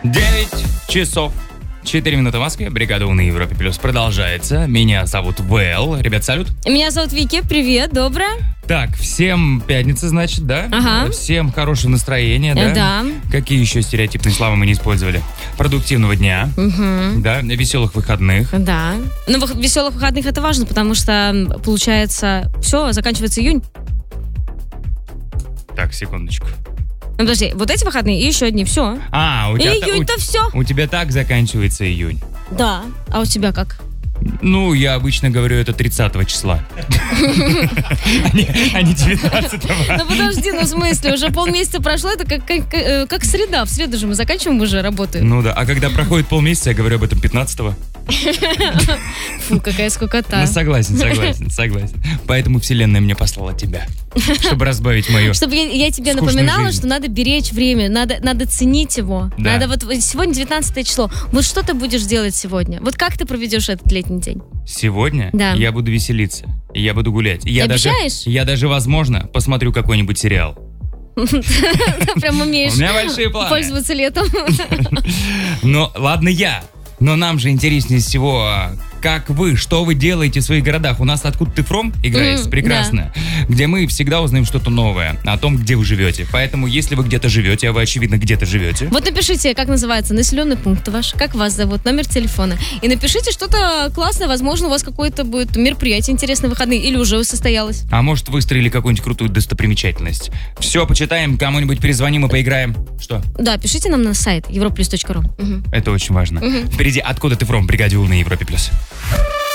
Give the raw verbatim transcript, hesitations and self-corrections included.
девять часов четыре минуты в Москве. Бригада У на Европе Плюс продолжается. Меня зовут Вэл. Ребят, салют. Меня зовут Вики. Привет, доброе. Так, всем пятница, значит, да? Ага. Всем хорошего настроения, да? Да. Какие еще стереотипные слова мы не использовали? Продуктивного дня. Угу. Да, веселых выходных. Да. Ну, в веселых выходных это важно, потому что, получается, все, заканчивается июнь. Так, секундочку. Ну, подожди, вот эти выходные и еще одни, все. А, у тебя... Июнь-то у, все. У тебя так заканчивается июнь? Да. А у тебя как? Ну, я обычно говорю это тридцатого числа. А не девятнадцатого. Ну подожди, ну в смысле, уже полмесяца прошло, это как, как, как среда. В среду же мы заканчиваем уже работу. Ну да, а когда проходит полмесяца, я говорю об этом пятнадцатого. Фу, какая скукота. Ну, согласен, согласен, согласен. Поэтому вселенная мне послала тебя, чтобы разбавить мою Чтобы я, я тебе скучную напоминала, жизнь. что надо беречь время, надо, надо ценить его. Да. Надо вот сегодня девятнадцатое число. Вот что ты будешь делать сегодня? Вот как ты проведешь этот летний день? Сегодня Да. я буду веселиться, я буду гулять. Я даже, Обещаешь? я даже, возможно, посмотрю какой-нибудь сериал. Прям умеешь У меня большие планы. пользоваться летом. Но ладно я, но нам же интереснее всего, а, как вы, что вы делаете в своих городах. У нас «Откуда ты фром» играется М, прекрасно, где мы всегда узнаем что-то новое о том, где вы живете. Поэтому, если вы где-то живете, а вы, очевидно, где-то живете, Вот напишите, как называется населенный пункт ваш, как вас зовут, номер телефона. И напишите что-то классное, возможно, у вас какое-то будет мероприятие интересное в выходные, или уже состоялось. а может, выстроили какую-нибудь крутую достопримечательность. Все, почитаем, кому-нибудь перезвоним и поиграем. Что? Да, пишите нам на сайт европлюс точка ру. Мгм. Это очень важно. Впереди «Откуда ты фром» в бригаде У на Европе+. плюс.